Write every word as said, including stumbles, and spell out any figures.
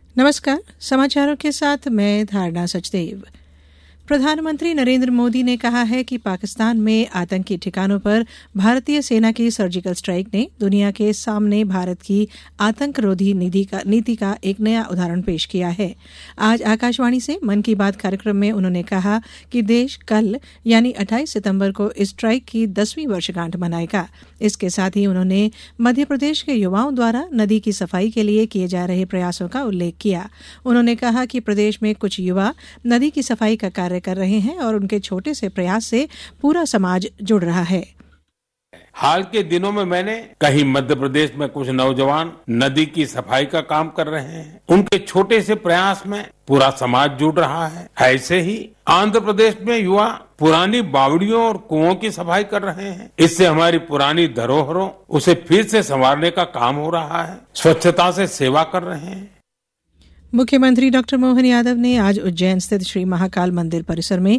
नमस्कार, समाचारों के साथ मैं धारणा सचदेव। प्रधानमंत्री नरेंद्र मोदी ने कहा है कि पाकिस्तान में आतंकी ठिकानों पर भारतीय सेना की सर्जिकल स्ट्राइक ने दुनिया के सामने भारत की आतंकरोधी नीति का, नीति का एक नया उदाहरण पेश किया है। आज आकाशवाणी से मन की बात कार्यक्रम में उन्होंने कहा कि देश कल यानी अट्ठाईस सितंबर को इस स्ट्राइक की दसवीं वर्षगांठ मनाएगा। इसके साथ ही उन्होंने मध्य प्रदेश के युवाओं द्वारा नदी की सफाई के लिए किए जा रहे प्रयासों का उल्लेख किया। उन्होंने कहा कि प्रदेश में कुछ युवा नदी की सफाई का कार्य कर रहे हैं और उनके छोटे से प्रयास से पूरा समाज जुड़ रहा है। हाल के दिनों में मैंने कहीं मध्य प्रदेश में कुछ नौजवान नदी की सफाई का काम कर रहे हैं। उनके छोटे से प्रयास में पूरा समाज जुड़ रहा है। ऐसे ही आंध्र प्रदेश में युवा पुरानी बावड़ियों और कुओं की सफाई कर रहे हैं। इससे हमारी पुरानी धरोहरों उसे फिर से संवारने का काम हो रहा है। स्वच्छता से सेवा कर रहे हैं। मुख्यमंत्री डॉक्टर मोहन यादव ने आज उज्जैन स्थित श्री महाकाल मंदिर परिसर में